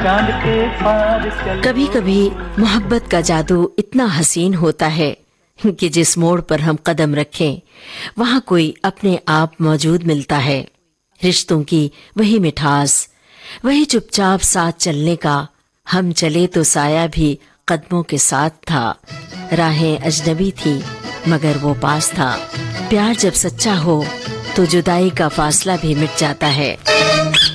चांद के पार चल। कभी कभी मोहब्बत का जादू इतना हसीन होता है कि जिस मोड़ पर हम कदम रखें वहाँ कोई अपने आप मौजूद मिलता है। रिश्तों की वही मिठास, वही चुपचाप साथ चलने का। हम चले तो साया भी कदमों के साथ था। राहें अजनबी थी मगर वो पास था। प्यार जब सच्चा हो तो जुदाई का फासला भी मिट जाता है।